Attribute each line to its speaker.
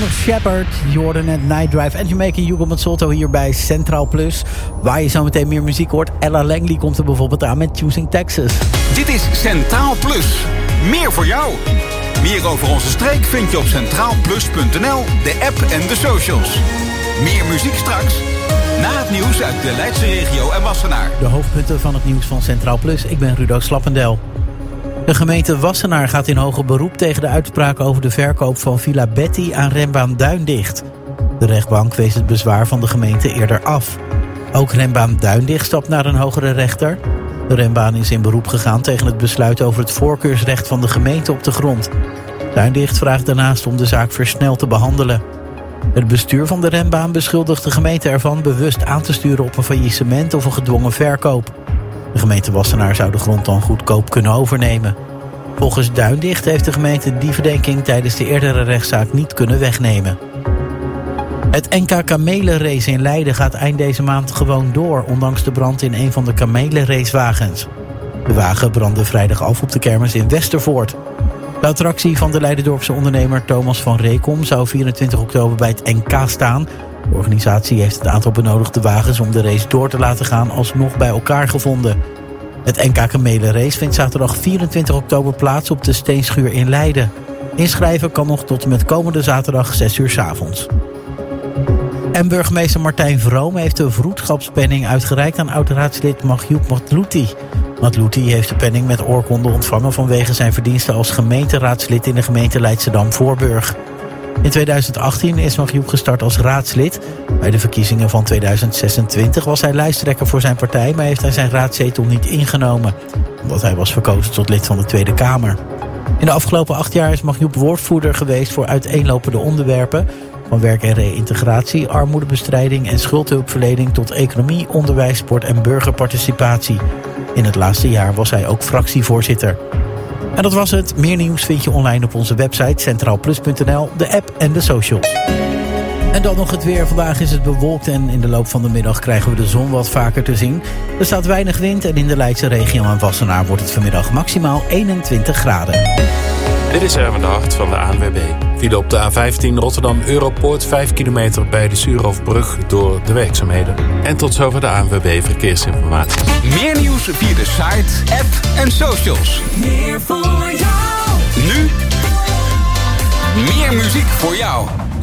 Speaker 1: Shepherd, Jordan en Night Drive en Jamaican Hugo Mazzotto hier bij Centraal Plus. Waar je zo meteen meer muziek hoort. Ella Langley komt er bijvoorbeeld aan met Choosing Texas.
Speaker 2: Dit is Centraal Plus. Meer voor jou. Meer over onze streek vind je op centraalplus.nl, de app en de socials. Meer muziek straks. Na het nieuws uit de Leidse regio en Wassenaar.
Speaker 1: De hoofdpunten van het nieuws van Centraal Plus. Ik ben Rudo Slappendel. De gemeente Wassenaar gaat in hoger beroep tegen de uitspraak over de verkoop van Villa Betty aan Rembaan Duindicht. De rechtbank wees het bezwaar van de gemeente eerder af. Ook Rembaan Duindicht stapt naar een hogere rechter. De Rembaan is in beroep gegaan tegen het besluit over het voorkeursrecht van de gemeente op de grond. Duindicht vraagt daarnaast om de zaak versneld te behandelen. Het bestuur van de Rembaan beschuldigt de gemeente ervan bewust aan te sturen op een faillissement of een gedwongen verkoop. De gemeente Wassenaar zou de grond dan goedkoop kunnen overnemen. Volgens Duindicht heeft de gemeente die verdenking tijdens de eerdere rechtszaak niet kunnen wegnemen. Het NK Kamelenrace in Leiden gaat eind deze maand gewoon door, ondanks de brand in een van de kamelenracewagens. De wagen brandde vrijdag af op de kermis in Westervoort. De attractie van de Leiderdorpse ondernemer Thomas van Rekom zou 24 oktober bij het NK staan. De organisatie heeft het aantal benodigde wagens om de race door te laten gaan alsnog bij elkaar gevonden. Het NK Kamelenrace vindt zaterdag 24 oktober plaats op de Steenschuur in Leiden. Inschrijven kan nog tot en met komende zaterdag 6 uur 's avonds. En burgemeester Martijn Vroom heeft de vroedschapspenning uitgereikt aan oud-raadslid Magjoub Matlouti. Matlouti heeft de penning met oorkonde ontvangen vanwege zijn verdiensten als gemeenteraadslid in de gemeente Leidschendam-Voorburg. In 2018 is Magjoub gestart als raadslid. Bij de verkiezingen van 2026 was hij lijsttrekker voor zijn partij, maar heeft hij zijn raadzetel niet ingenomen, omdat hij was verkozen tot lid van de Tweede Kamer. In de afgelopen 8 jaar is Magjoub woordvoerder geweest voor uiteenlopende onderwerpen, van werk en reïntegratie, armoedebestrijding en schuldhulpverlening tot economie, onderwijs, sport en burgerparticipatie. In het laatste jaar was hij ook fractievoorzitter. En dat was het. Meer nieuws vind je online op onze website centraalplus.nl, de app en de socials. En dan nog het weer. Vandaag is het bewolkt en in de loop van de middag krijgen we de zon wat vaker te zien. Er staat weinig wind en in de Leidse regio en Wassenaar wordt het vanmiddag maximaal 21 graden.
Speaker 3: Dit is Erwin de Hart van de ANWB. File op de A15 Rotterdam-Europoort 5 kilometer bij de Suurhofbrug door de werkzaamheden. En tot zover de ANWB Verkeersinformatie.
Speaker 2: Meer nieuws via de site, app en socials.
Speaker 4: Meer voor jou.
Speaker 2: Nu meer muziek voor jou.